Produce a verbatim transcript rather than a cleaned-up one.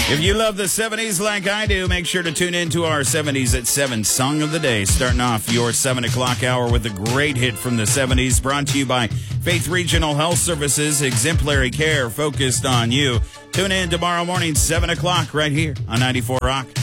If you love the seventies like I do, make sure to tune in to our seventies at seven Song of the Day, starting off your seven o'clock hour with a great hit from the seventies, brought to you by Faith Regional Health Services, exemplary care focused on you. Tune in tomorrow morning, seven o'clock, right here on ninety-four Rock.